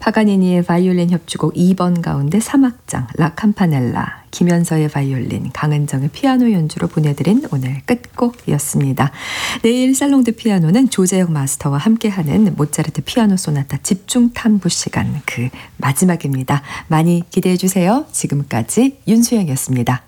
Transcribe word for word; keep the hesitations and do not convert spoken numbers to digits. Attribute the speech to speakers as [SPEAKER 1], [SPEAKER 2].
[SPEAKER 1] 파가니니의 바이올린 협주곡 이 번 가운데 삼 악장 라 캠파넬라, 김연서의 바이올린, 강은정의 피아노 연주로 보내드린 오늘 끝곡이었습니다. 내일 살롱드 피아노는 조재혁 마스터와 함께하는 모차르트 피아노 소나타 집중 탐구 시간, 그 마지막입니다. 많이 기대해 주세요. 지금까지 윤수영이었습니다.